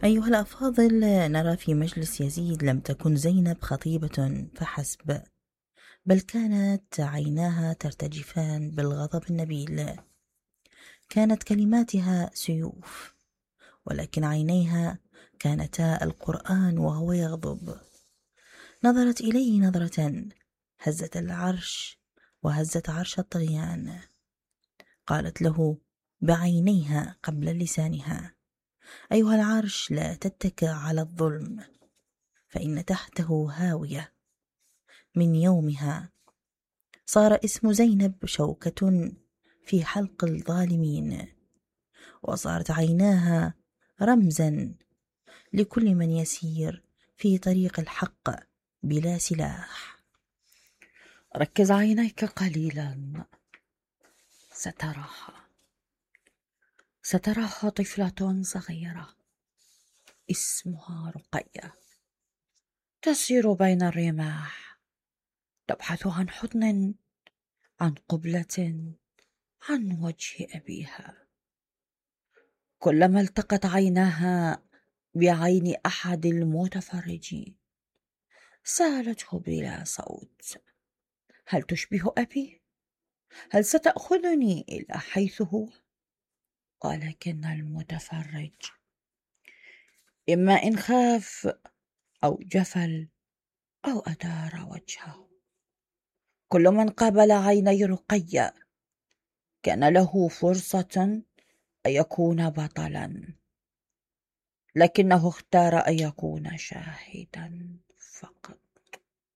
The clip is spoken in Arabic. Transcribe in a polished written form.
أيها الأفاضل، نرى في مجلس يزيد لم تكن زينب خطيبة فحسب، بل كانت عيناها ترتجفان بالغضب النبيل. كانت كلماتها سيوف، ولكن عينيها كانتا القرآن وهو يغضب. نظرت إليه نظرة هزت العرش وهزت عرش الطغيان. قالت له بعينيها قبل لسانها: أيها العرش، لا تتكئ على الظلم، فإن تحته هاوية. من يومها صار اسم زينب شوكة في حلق الظالمين، وصارت عيناها رمزا لكل من يسير في طريق الحق بلا سلاح. ركز عينيك قليلا، ستراها طفلة صغيرة اسمها رقية، تسير بين الرماح، تبحث عن حضن، عن قبلة، عن وجه أبيها. كلما التقت عيناها بعين أحد المتفرجين سألته بلا صوت: هل تشبه أبي؟ هل ستأخذني إلى حيث هو؟ ولكن المتفرج إما إن خاف أو جفل أو أدار وجهه. كل من قابل عيني رقية كان له فرصة أن يكون بطلا، لكنه اختار أن يكون شاهدا فقط.